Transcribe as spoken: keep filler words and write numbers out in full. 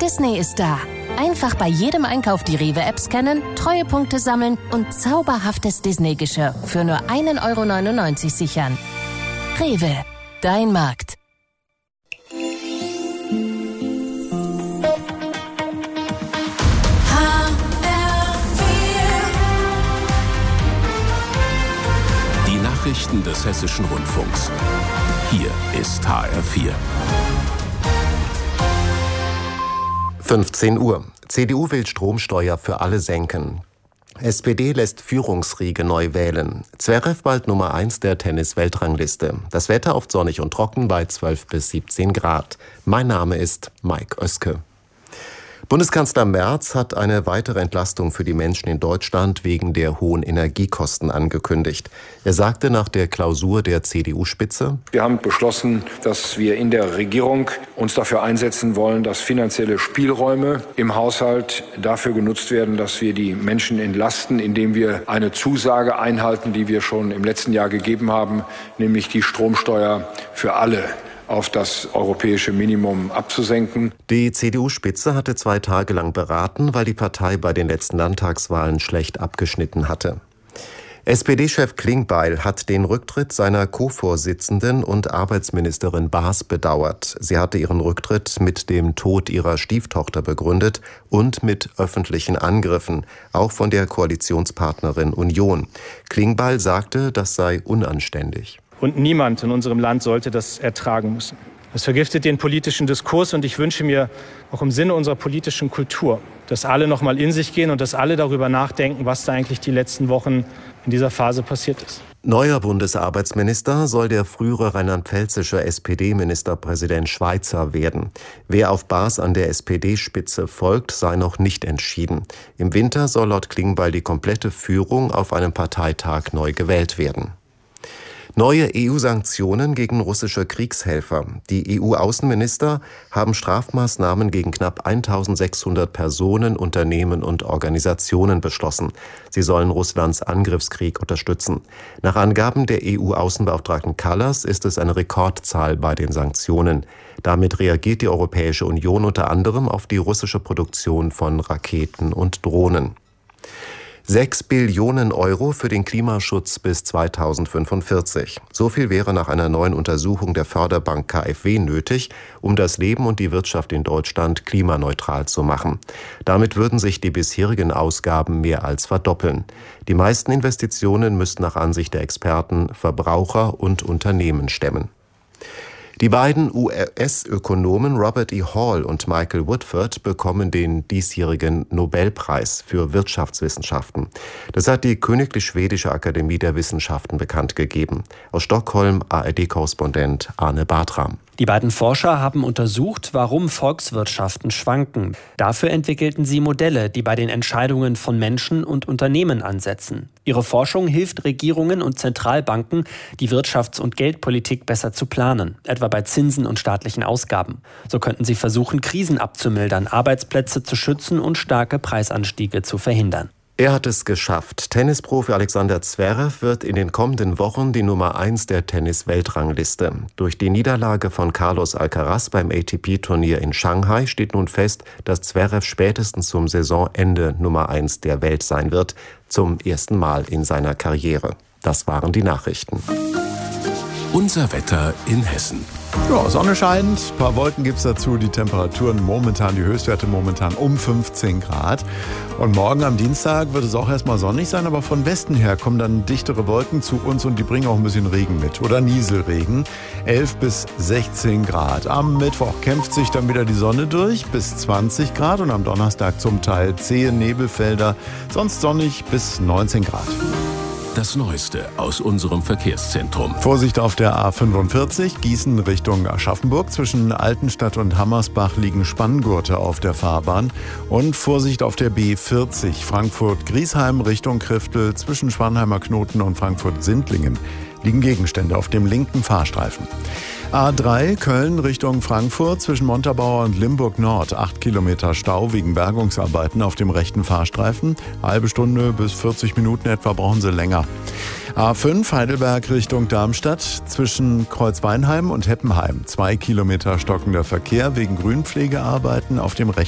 Disney ist da. Einfach bei jedem Einkauf die Rewe-App scannen, Treuepunkte sammeln und zauberhaftes Disney-Geschirr für nur ein Euro neunundneunzig sichern. Rewe, dein Markt. Die Nachrichten des Hessischen Rundfunks. Hier ist H R vier. fünfzehn Uhr. C D U will Stromsteuer für alle senken. S P D lässt Führungsriege neu wählen. Zverev bald Nummer eins der Tennis-Weltrangliste. Das Wetter oft sonnig und trocken bei zwölf bis siebzehn Grad. Mein Name ist Mike Oeske. Bundeskanzler Merz hat eine weitere Entlastung für die Menschen in Deutschland wegen der hohen Energiekosten angekündigt. Er sagte nach der Klausur der C D U-Spitze: Wir haben beschlossen, dass wir in der Regierung uns dafür einsetzen wollen, dass finanzielle Spielräume im Haushalt dafür genutzt werden, dass wir die Menschen entlasten, indem wir eine Zusage einhalten, die wir schon im letzten Jahr gegeben haben, nämlich die Stromsteuer für alle auf das europäische Minimum abzusenken. Die C D U-Spitze hatte zwei Tage lang beraten, weil die Partei bei den letzten Landtagswahlen schlecht abgeschnitten hatte. S P D-Chef Klingbeil hat den Rücktritt seiner Co-Vorsitzenden und Arbeitsministerin Baas bedauert. Sie hatte ihren Rücktritt mit dem Tod ihrer Stieftochter begründet und mit öffentlichen Angriffen, auch von der Koalitionspartnerin Union. Klingbeil sagte, das sei unanständig. Und niemand in unserem Land sollte das ertragen müssen. Es vergiftet den politischen Diskurs und ich wünsche mir auch im Sinne unserer politischen Kultur, dass alle noch mal in sich gehen und dass alle darüber nachdenken, was da eigentlich die letzten Wochen in dieser Phase passiert ist. Neuer Bundesarbeitsminister soll der frühere rheinland-pfälzische S P D-Ministerpräsident Schweizer werden. Wer auf Baas an der S P D-Spitze folgt, sei noch nicht entschieden. Im Winter soll laut Klingbeil die komplette Führung auf einem Parteitag neu gewählt werden. Neue E U-Sanktionen gegen russische Kriegshelfer. Die E U-Außenminister haben Strafmaßnahmen gegen knapp eintausendsechshundert Personen, Unternehmen und Organisationen beschlossen. Sie sollen Russlands Angriffskrieg unterstützen. Nach Angaben der E U-Außenbeauftragten Kallas ist es eine Rekordzahl bei den Sanktionen. Damit reagiert die Europäische Union unter anderem auf die russische Produktion von Raketen und Drohnen. Sechs Billionen Euro für den Klimaschutz bis zweitausendfünfundvierzig. So viel wäre nach einer neuen Untersuchung der Förderbank K f W nötig, um das Leben und die Wirtschaft in Deutschland klimaneutral zu machen. Damit würden sich die bisherigen Ausgaben mehr als verdoppeln. Die meisten Investitionen müssten nach Ansicht der Experten Verbraucher und Unternehmen stemmen. Die beiden U S-Ökonomen Robert E. Hall und Michael Woodford bekommen den diesjährigen Nobelpreis für Wirtschaftswissenschaften. Das hat die Königlich Schwedische Akademie der Wissenschaften bekannt gegeben. Aus Stockholm A R D-Korrespondent Arne Bartram. Die beiden Forscher haben untersucht, warum Volkswirtschaften schwanken. Dafür entwickelten sie Modelle, die bei den Entscheidungen von Menschen und Unternehmen ansetzen. Ihre Forschung hilft Regierungen und Zentralbanken, die Wirtschafts- und Geldpolitik besser zu planen, etwa bei Zinsen und staatlichen Ausgaben. So könnten sie versuchen, Krisen abzumildern, Arbeitsplätze zu schützen und starke Preisanstiege zu verhindern. Er hat es geschafft. Tennisprofi Alexander Zverev wird in den kommenden Wochen die Nummer eins der Tennis-Weltrangliste. Durch die Niederlage von Carlos Alcaraz beim A T P-Turnier in Shanghai steht nun fest, dass Zverev spätestens zum Saisonende Nummer eins der Welt sein wird, zum ersten Mal in seiner Karriere. Das waren die Nachrichten. Unser Wetter in Hessen. Ja, Sonne scheint, ein paar Wolken gibt es dazu, die Temperaturen momentan, die Höchstwerte momentan um fünfzehn Grad. Und morgen am Dienstag wird es auch erstmal sonnig sein, aber von Westen her kommen dann dichtere Wolken zu uns und die bringen auch ein bisschen Regen mit oder Nieselregen. elf bis sechzehn Grad. Am Mittwoch kämpft sich dann wieder die Sonne durch bis zwanzig Grad und am Donnerstag zum Teil zähe Nebelfelder, sonst sonnig bis neunzehn Grad. Das Neueste aus unserem Verkehrszentrum. Vorsicht auf der A fünfundvierzig, Gießen Richtung Aschaffenburg. Zwischen Altenstadt und Hammersbach liegen Spanngurte auf der Fahrbahn. Und Vorsicht auf der B vierzig, Frankfurt-Griesheim Richtung Kriftel. Zwischen Schwanheimer Knoten und Frankfurt-Sindlingen liegen Gegenstände auf dem linken Fahrstreifen. A drei Köln Richtung Frankfurt zwischen Montabaur und Limburg Nord. acht Kilometer Stau wegen Bergungsarbeiten auf dem rechten Fahrstreifen. Halbe Stunde bis vierzig Minuten etwa brauchen sie länger. A fünf Heidelberg Richtung Darmstadt zwischen Kreuzweinheim und Heppenheim. zwei Kilometer stockender Verkehr wegen Grünpflegearbeiten auf dem rechten